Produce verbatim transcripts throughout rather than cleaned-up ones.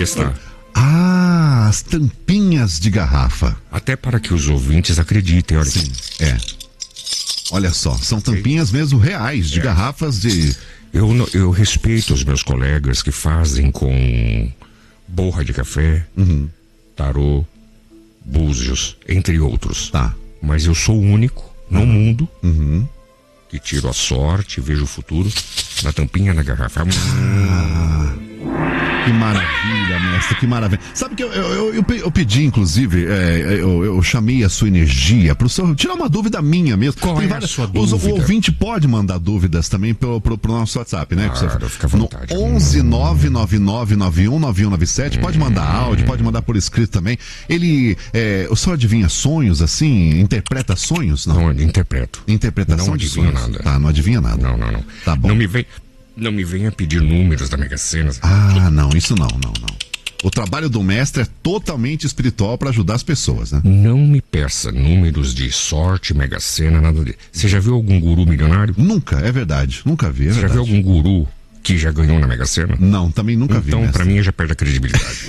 Aqui está. Ah, as tampinhas de garrafa. Até para que os ouvintes acreditem, olha. Sim, é. Olha só, são tampinhas mesmo reais, de é. garrafas de... Eu, eu respeito os meus colegas que fazem com borra de café, uhum. tarô, búzios, entre outros. Tá. Mas eu sou o único no uhum. mundo uhum. que tiro a sorte, vejo o futuro na tampinha da garrafa. Ah, que maravilha, mestre, que maravilha. Sabe que eu, eu, eu, eu pedi, inclusive, é, eu, eu chamei a sua energia para o senhor tirar uma dúvida minha mesmo. Qual Tem é várias, a sua os, dúvida? O ouvinte pode mandar dúvidas também pro, pro, pro nosso WhatsApp, né? Claro, fica à vontade. No onze nove nove nove nove um nove um nove sete, pode mandar áudio, pode mandar por escrito também. Ele, é, o senhor adivinha sonhos, assim? Interpreta sonhos? Não, não interpreto. Interpretação não de adivinho sonhos. nada. Tá, não adivinha nada. Não, não, não. Tá bom. Não me vem... Não me venha pedir números da Mega Sena. Ah, não, isso não, não, não. O trabalho do mestre é totalmente espiritual para ajudar as pessoas, né? Não me peça números de sorte, Mega Sena, nada disso. Você já viu algum guru milionário? Nunca, é verdade. Nunca vi, é Você verdade. já viu algum guru que já ganhou na Mega Sena? Não, também nunca então, vi. Então, mestre. pra mim, já perde a credibilidade.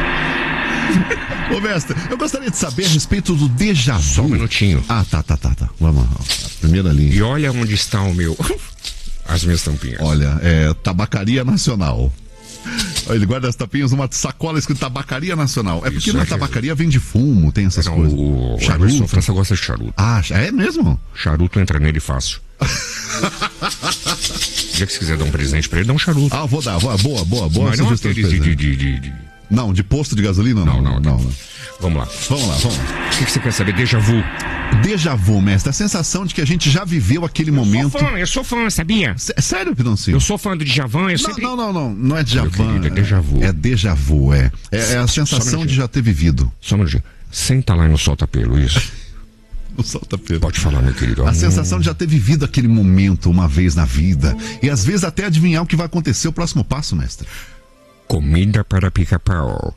Ô, mestre, eu gostaria de saber a respeito do déjà vu. Só um minutinho. Ah, tá, tá, tá, tá. Vamos lá. Primeira linha. E olha onde está o meu... As minhas tampinhas. Olha, é Tabacaria Nacional. Ele guarda as tampinhas numa sacola escrito Tabacaria Nacional. É porque Isso, na é tabacaria vende fumo, tem essas não, coisas. O charuto. A França gosta de charuto. Ah, é mesmo? Charuto entra nele fácil. O dia que você quiser dar um presente pra ele, dá um charuto. Ah, vou dar. Boa, boa, boa. boa Mas não aqueles de, de, de, de, de... Não, de posto de gasolina? Não, não, não. não, não. Vamos lá. Vamos lá, vamos lá. O que, que você quer saber? Déjà vu. Déjà vu, mestre. A sensação de que a gente já viveu aquele eu momento. Sou fã, eu sou fã, sabia? S- sério, Pidoncinho? Eu sou fã do Djavan, eu não, sempre... não, não, não. Não é Djavan. Querido, é déjà vu. É déjà vu, é. É, é a sensação um de já ter vivido. Só um minutinho. Senta lá e não solta pelo, isso. Não solta pelo. Pode falar, meu querido. A hum. sensação de já ter vivido aquele momento uma vez na vida. E às vezes até adivinhar o que vai acontecer o próximo passo, mestre. Comida para pica-pau.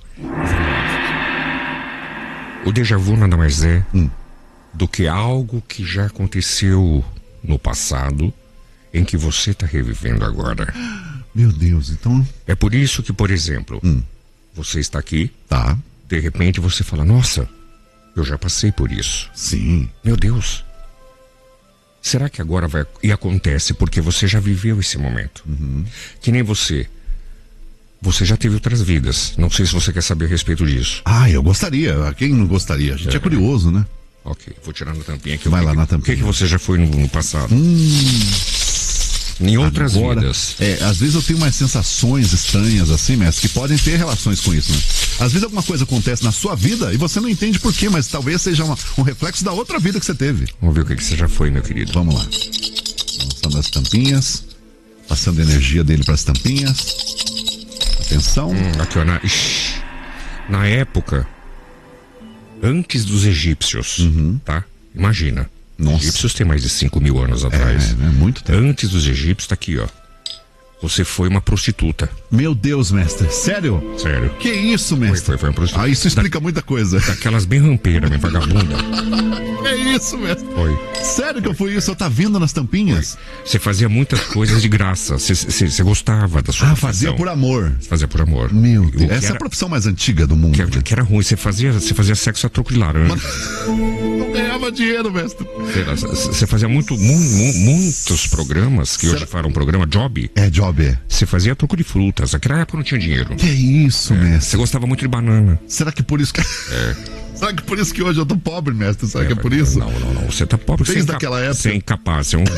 O déjà vu nada mais é hum. do que algo que já aconteceu no passado, em que você está revivendo agora. Meu Deus, então... É por isso que, por exemplo, hum. você está aqui, tá. De repente você fala, nossa, eu já passei por isso. Sim. Meu Deus. Será que agora vai... E acontece porque você já viveu esse momento. Uhum. Que nem você... Você já teve outras vidas. Não sei se você quer saber a respeito disso. Ah, eu gostaria. Quem não gostaria? A gente é, é curioso, né? Ok, vou tirar na tampinha aqui. Vai que, lá na tampinha. O que, que você já foi no, no passado? Hum, em outras agora, vidas. É, às vezes eu tenho umas sensações estranhas assim, mestre, que podem ter relações com isso, né? Às vezes alguma coisa acontece na sua vida e você não entende por quê, mas talvez seja uma, um reflexo da outra vida que você teve. Vamos ver o que, que você já foi, meu querido. Vamos lá. Lançando as tampinhas. Passando a energia dele para as tampinhas. Atenção. Hum, aqui, ó, na, ixi, na época, antes dos egípcios, uhum. tá? Imagina. Nossa. Os egípcios têm mais de cinco mil anos atrás. É, é muito tempo. Antes dos egípcios, tá aqui, ó. Você foi uma prostituta. Meu Deus, mestre. Sério? Sério. Que isso, mestre? Foi, foi, foi uma prostituta. Ah, isso explica da, muita coisa. Daquelas bem rampeiras, minha vagabunda. É isso, mestre. Foi. Sério que eu fui isso? Eu tá vendo nas tampinhas? Você fazia muitas coisas de graça. Você gostava da sua Ah, profissão. fazia por amor. Você fazia por amor. Meu Deus. Essa era, é a profissão mais antiga do mundo. Que, né? que era ruim. Você fazia, você fazia sexo a troco de laranja. Mas não ganhava dinheiro, mestre. Você fazia muito, mu, mu, muitos programas, que Será? hoje falam um programa Job. É, Job, é. Você fazia a troco de frutas. Naquela época não tinha dinheiro. Que isso, é. mestre. Você gostava muito de banana. Será que por isso que... É. Será que por isso que hoje eu tô pobre, mestre? Será é, que é por isso? Não, não, não. Você tá pobre. Desde sem daquela época. Sem capaz. Você é um,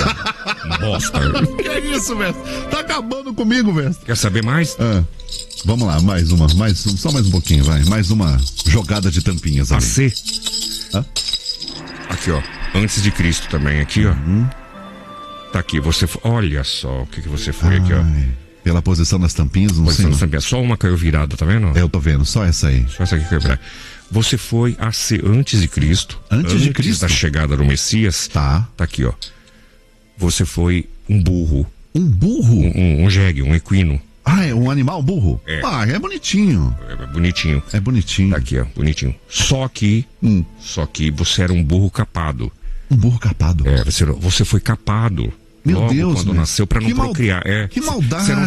um bosta. Que é isso, mestre? Tá acabando comigo, mestre. Quer saber mais? Ah, vamos lá, mais uma. Mais, só mais um pouquinho, vai. Mais uma jogada de tampinhas ali. A C. Ah? Aqui, ó. Antes de Cristo também. Aqui, ó. Uhum. Tá aqui. Você foi... Olha só o que, que você foi. Ai, aqui, ó. Pela posição das tampinhas, não posição sei. Das tampinhas. Só uma caiu virada, tá vendo? Eu tô vendo, só essa aí. Só essa aqui caiu virada. Você foi a ser antes de Cristo. Antes, antes de Cristo? Da chegada do Messias. Tá. Tá aqui, ó. Você foi um burro. Um burro? Um, um, um jegue, um equino. Ah, é um animal burro? É. Ah, é bonitinho. É bonitinho. É bonitinho. Tá aqui, ó, bonitinho. Só que, hum. só que você era um burro capado. Um burro capado? É, você, você foi capado. Meu logo Deus, quando mestre. nasceu pra não que procriar. Mal... É, que maldade. Você não